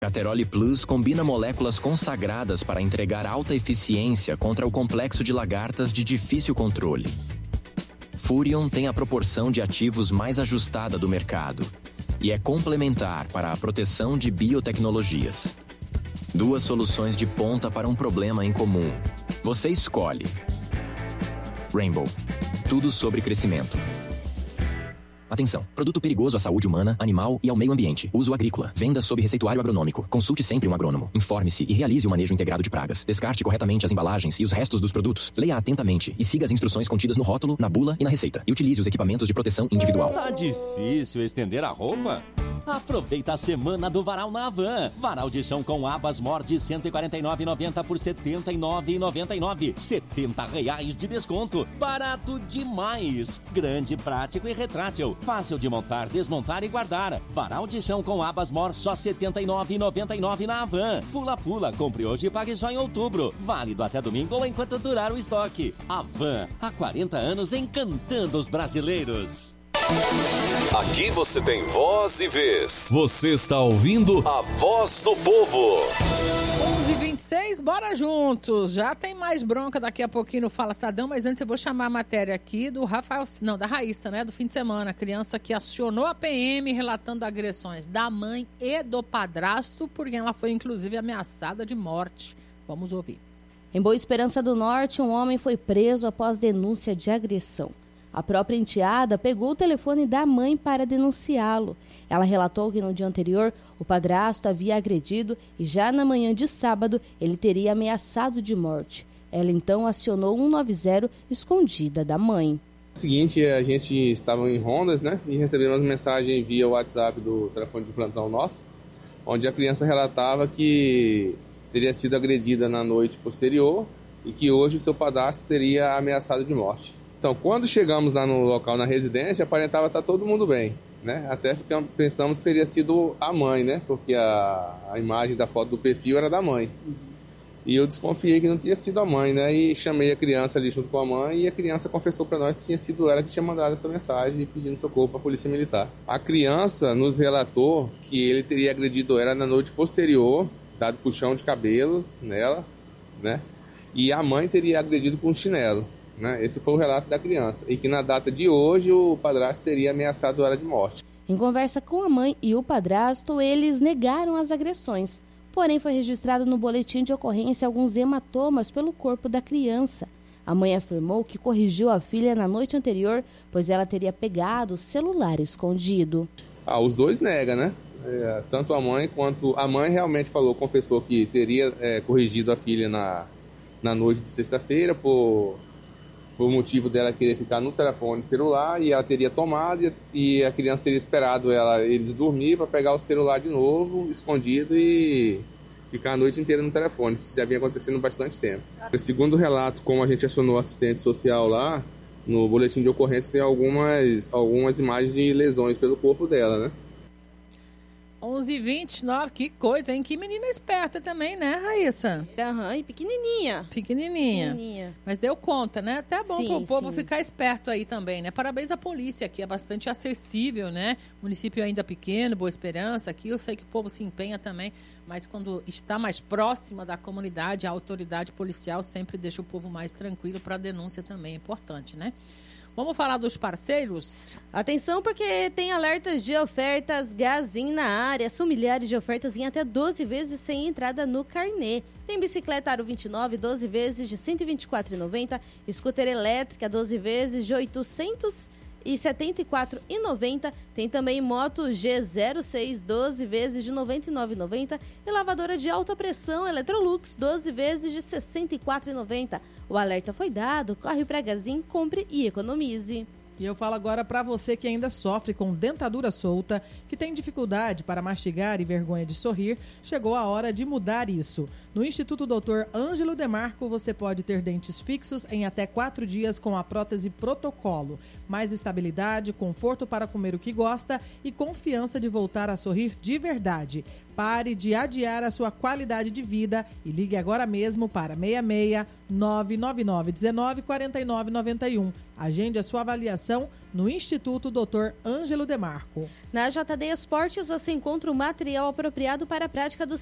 Cateroli Plus combina moléculas consagradas para entregar alta eficiência contra o complexo de lagartas de difícil controle. Furion tem a proporção de ativos mais ajustada do mercado e é complementar para a proteção de biotecnologias. 2 soluções de ponta para um problema em comum. Você escolhe. Rainbow. Tudo sobre crescimento. Atenção! Produto perigoso à saúde humana, animal e ao meio ambiente. Uso agrícola. Venda sob receituário agronômico. Consulte sempre um agrônomo. Informe-se e realize o manejo integrado de pragas. Descarte corretamente as embalagens e os restos dos produtos. Leia atentamente e siga as instruções contidas no rótulo, na bula e na receita. E utilize os equipamentos de proteção individual. Tá difícil estender a roupa? Aproveita a semana do Varal na Havan. Varal de chão com abas Mor de R$ 149,90 por R$ 79,99. R$ 70 de desconto. Barato demais. Grande, prático e retrátil. Fácil de montar, desmontar e guardar. Varal de chão com abas Mor só R$ 79,99 na Havan. Pula, compre hoje e pague só em outubro. Válido até domingo ou enquanto durar o estoque. Havan, há 40 anos encantando os brasileiros. Aqui você tem voz e vez. Você está ouvindo a Voz do Povo. 11h26, bora juntos. Já tem mais bronca daqui a pouquinho no Fala Cidadão, mas antes eu vou chamar a matéria aqui do da Raíssa, né? Do fim de semana. A criança que acionou a PM relatando agressões da mãe e do padrasto, porque ela foi inclusive ameaçada de morte. Vamos ouvir. Em Boa Esperança do Norte, um homem foi preso após denúncia de agressão. A própria enteada pegou o telefone da mãe para denunciá-lo. Ela relatou que no dia anterior o padrasto havia agredido e já na manhã de sábado ele teria ameaçado de morte. Ela então acionou 190 escondida da mãe. No seguinte, a gente estava em Rondas, né? E recebemos uma mensagem via WhatsApp do telefone de plantão nosso, onde a criança relatava que teria sido agredida na noite posterior e que hoje o seu padrasto teria ameaçado de morte. Então, quando chegamos lá no local, na residência, aparentava estar todo mundo bem, né? Até pensamos que teria sido a mãe, né? Porque a imagem da foto do perfil era da mãe. E eu desconfiei que não tinha sido a mãe, né? E chamei a criança ali junto com a mãe e a criança confessou para nós que tinha sido ela que tinha mandado essa mensagem pedindo socorro para a Polícia Militar. A criança nos relatou que ele teria agredido ela na noite posterior, dado puxão de cabelo nela, né? E a mãe teria agredido com um chinelo. Esse foi o relato da criança. E que na data de hoje o padrasto teria ameaçado ela de morte. Em conversa com a mãe e o padrasto, eles negaram as agressões. Porém, foi registrado no boletim de ocorrência alguns hematomas pelo corpo da criança. A mãe afirmou que corrigiu a filha na noite anterior, pois ela teria pegado o celular escondido. Os dois negam, né? Tanto a mãe quanto... A mãe realmente confessou que teria corrigido a filha na noite de sexta-feira por motivo dela querer ficar no telefone celular, e ela teria tomado e a criança teria esperado eles dormir para pegar o celular de novo, escondido, e ficar a noite inteira no telefone, que isso já vinha acontecendo há bastante tempo. Segundo o relato, como a gente acionou o assistente social lá, no boletim de ocorrência tem algumas imagens de lesões pelo corpo dela, né? 11h29, que coisa, hein? Que menina esperta também, né, Raíssa? E pequenininha. Pequenininha. Mas deu conta, né? Até bom para o povo ficar esperto aí também, né? Parabéns à polícia aqui, é bastante acessível, né? Município ainda pequeno, Boa Esperança, aqui eu sei que o povo se empenha também, mas quando está mais próxima da comunidade, a autoridade policial sempre deixa o povo mais tranquilo para a denúncia também, é importante, né? Vamos falar dos parceiros? Atenção, porque tem alertas de ofertas Gazin na área. São milhares de ofertas em até 12 vezes sem entrada no carnê. Tem bicicleta Aro 29, 12 vezes de R$ 124,90. Scooter elétrica, 12 vezes de R$ 874,90. Tem também moto G06, 12 vezes de R$ 99,90. E lavadora de alta pressão Electrolux, 12 vezes de R$ 64,90. O alerta foi dado, corre pra Gazin, compre e economize. E eu falo agora para você que ainda sofre com dentadura solta, que tem dificuldade para mastigar e vergonha de sorrir, chegou a hora de mudar isso. No Instituto Dr. Ângelo Demarco, você pode ter dentes fixos em até 4 dias com a prótese Protocolo. Mais estabilidade, conforto para comer o que gosta e confiança de voltar a sorrir de verdade. Pare de adiar a sua qualidade de vida e ligue agora mesmo para 66 999 19 49 91. Agende a sua avaliação no Instituto Dr. Ângelo Demarco. Na JD Esportes você encontra o material apropriado para a prática do